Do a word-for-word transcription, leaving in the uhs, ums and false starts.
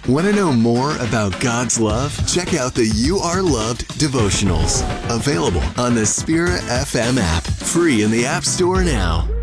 Want to know more about God's love? Check out the You Are Loved devotionals, available on the Spirit F M app, free in the App Store now.